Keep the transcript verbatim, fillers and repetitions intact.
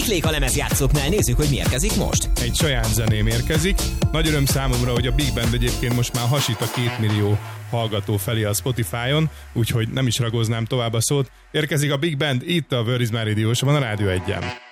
Kiklék a lemezjátszóknál, nézzük, hogy mi érkezik most. Egy saját zeném érkezik. Nagy öröm számomra, hogy a Big Band egyébként most már hasít a két millió hallgató felé a Spotify-on, úgyhogy nem is ragoznám tovább a szót. Érkezik a Big Band itt a Where is My Radio-ban, a Rádió egyen.